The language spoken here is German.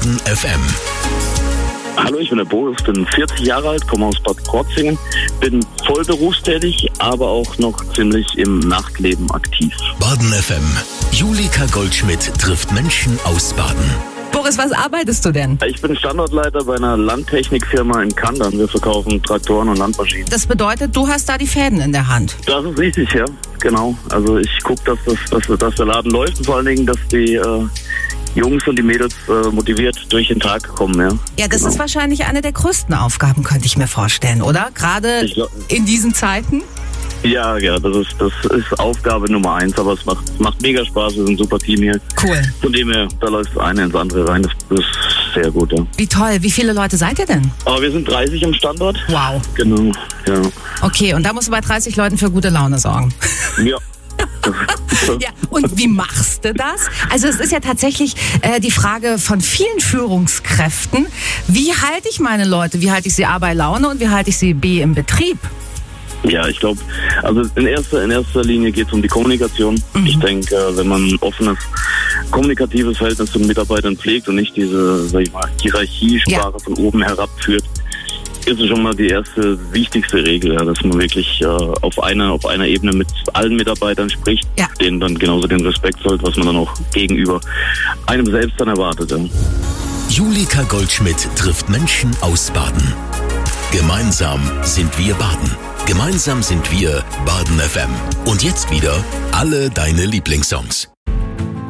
Baden FM. Hallo, ich bin der Boris, bin 40 Jahre alt, komme aus Bad Krozingen, bin voll berufstätig, aber auch noch ziemlich im Nachtleben aktiv. Baden FM. Julika Goldschmidt trifft Menschen aus Baden. Boris, was arbeitest du denn? Ich bin Standortleiter bei einer Landtechnikfirma in Kandern. Wir verkaufen Traktoren und Landmaschinen. Das bedeutet, du hast da die Fäden in der Hand. Das ist richtig, ja, genau. Also ich gucke, dass der Laden läuft und vor allen Dingen, dass die Jungs und die Mädels motiviert durch den Tag kommen, ja. Ja, das Genau. ist wahrscheinlich eine der größten Aufgaben, könnte ich mir vorstellen, oder? Gerade in diesen Zeiten? Ja, das ist Aufgabe Nummer 1, aber es macht mega Spaß, wir sind ein super Team hier. Cool. Von dem her, da läuft das eine ins andere rein, das ist sehr gut, ja. Wie toll. Wie viele Leute seid ihr denn? Aber wir sind 30 am Standort. Wow. Genau, ja. Okay, und da musst du bei 30 Leuten für gute Laune sorgen. Ja. Ja, und wie machst du das? Also es ist ja tatsächlich die Frage von vielen Führungskräften. Wie halte ich meine Leute? Wie halte ich sie A bei Laune und wie halte ich sie B im Betrieb? Ja, ich glaube, also in erster Linie geht es um die Kommunikation. Ich denke, wenn man ein offenes, kommunikatives Verhältnis zu den Mitarbeitern pflegt und nicht diese, sag ich mal, Hierarchiesprache von oben herab führt, ist es schon mal die erste wichtigste Regel, ja, dass man wirklich auf einer Ebene mit allen Mitarbeitern spricht, Ja. denen dann genauso den Respekt zollt, was man dann auch gegenüber einem selbst dann erwartet. Ja. Julika Goldschmidt trifft Menschen aus Baden. Gemeinsam sind wir Baden. Gemeinsam sind wir Baden FM. Und jetzt wieder alle deine Lieblingssongs.